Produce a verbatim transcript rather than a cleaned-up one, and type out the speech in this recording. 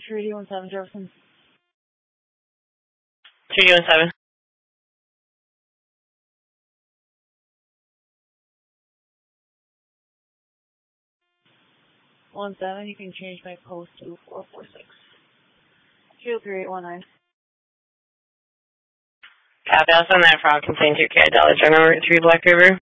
three D one seven Jefferson. three D one seven. One seven, you can change my post to four four six. Two three eight one nine. Copy, I'll send that frog contained to K Dollar General Route three Black River.